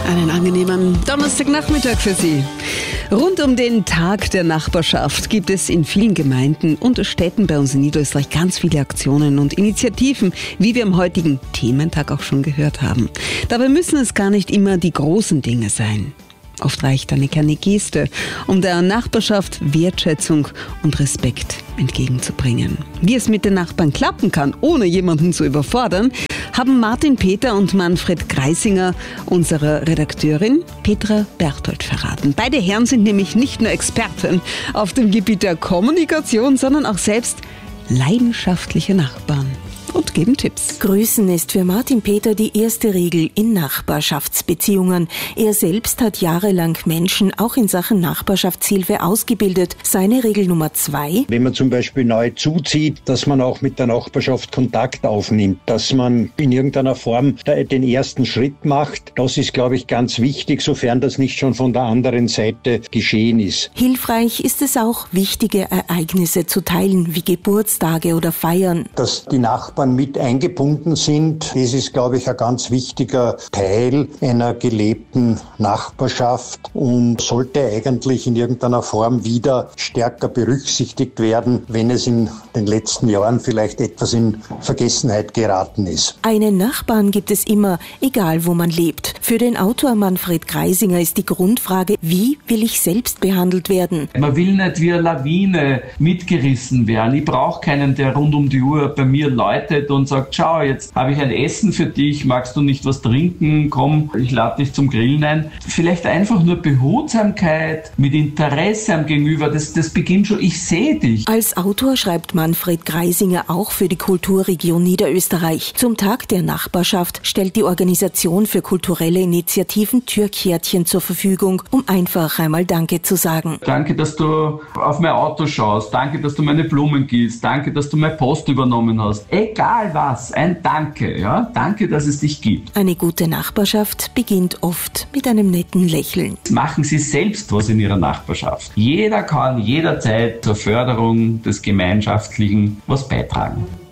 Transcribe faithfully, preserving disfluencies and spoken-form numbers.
Einen angenehmen Donnerstagnachmittag für Sie. Rund um den Tag der Nachbarschaft gibt es in vielen Gemeinden und Städten bei uns in Niederösterreich ganz viele Aktionen und Initiativen, wie wir am heutigen Thementag auch schon gehört haben. Dabei müssen es gar nicht immer die großen Dinge sein. Oft reicht eine kleine Geste, um der Nachbarschaft Wertschätzung und Respekt entgegenzubringen. Wie es mit den Nachbarn klappen kann, ohne jemanden zu überfordern, haben Martin Peter und Manfred Greisinger unserer Redakteurin Petra Berthold verraten. Beide Herren sind nämlich nicht nur Experten auf dem Gebiet der Kommunikation, sondern auch selbst leidenschaftliche Nachbarn. Und geben Tipps. Grüßen ist für Martin Peter die erste Regel in Nachbarschaftsbeziehungen. Er selbst hat jahrelang Menschen auch in Sachen Nachbarschaftshilfe ausgebildet. Seine Regel Nummer zwei: Wenn man zum Beispiel neu zuzieht, dass man auch mit der Nachbarschaft Kontakt aufnimmt, dass man in irgendeiner Form den ersten Schritt macht. Das ist, glaube ich, ganz wichtig, sofern das nicht schon von der anderen Seite geschehen ist. Hilfreich ist es auch, wichtige Ereignisse zu teilen, wie Geburtstage oder Feiern. Dass die Nachbarn mit eingebunden sind. Das ist, glaube ich, ein ganz wichtiger Teil einer gelebten Nachbarschaft und sollte eigentlich in irgendeiner Form wieder stärker berücksichtigt werden, wenn es in den letzten Jahren vielleicht etwas in Vergessenheit geraten ist. Einen Nachbarn gibt es immer, egal wo man lebt. Für den Autor Manfred Greisinger ist die Grundfrage, wie will ich selbst behandelt werden? Man will nicht wie eine Lawine mitgerissen werden. Ich brauche keinen, der rund um die Uhr bei mir läutet und sagt, schau, jetzt habe ich ein Essen für dich, magst du nicht was trinken? Komm, ich lade dich zum Grillen ein. Vielleicht einfach nur Behutsamkeit mit Interesse am Gegenüber, das, das beginnt schon, ich sehe dich. Als Autor schreibt Manfred Greisinger auch für die Kulturregion Niederösterreich. Zum Tag der Nachbarschaft stellt die Organisation für kulturelle Initiativen Türkärtchen zur Verfügung, um einfach einmal Danke zu sagen. Danke, dass du auf mein Auto schaust. Danke, dass du meine Blumen gießt. Danke, dass du meine Post übernommen hast. Egal was, ein Danke, ja. Danke, dass es dich gibt. Eine gute Nachbarschaft beginnt oft mit einem netten Lächeln. Machen Sie selbst was in Ihrer Nachbarschaft. Jeder kann jederzeit zur Förderung des Gemeinschaftlichen was beitragen.